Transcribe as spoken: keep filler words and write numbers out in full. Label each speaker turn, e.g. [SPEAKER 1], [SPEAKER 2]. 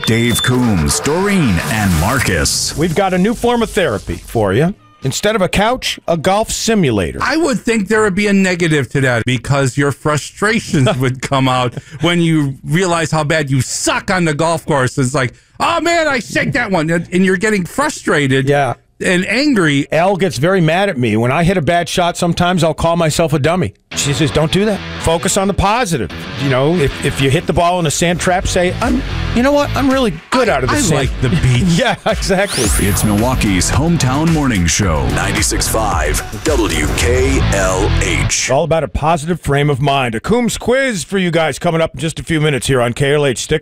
[SPEAKER 1] Dave Coombs, Doreen, and Marcus.
[SPEAKER 2] We've got a new form of therapy for you. Instead of a couch, a golf simulator.
[SPEAKER 3] I would think there would be a negative to that because your frustrations would come out when you realize how bad you suck on the golf course. It's like, oh man, I shanked that one. And you're getting frustrated.
[SPEAKER 2] Yeah.
[SPEAKER 3] And angry.
[SPEAKER 2] Elle gets very mad at me. When I hit a bad shot, sometimes I'll call myself a dummy. She says, don't do that. Focus on the positive. You know, if, if you hit the ball in a sand trap, say, I'm, you know what? I'm really good
[SPEAKER 3] I,
[SPEAKER 2] out of the
[SPEAKER 3] I
[SPEAKER 2] sand.
[SPEAKER 3] like the beach.
[SPEAKER 2] Yeah, exactly.
[SPEAKER 1] It's Milwaukee's hometown morning show, ninety-six point five W K L H.
[SPEAKER 2] It's all about a positive frame of mind. A Coombs quiz for you guys coming up in just a few minutes here on K L H. Stick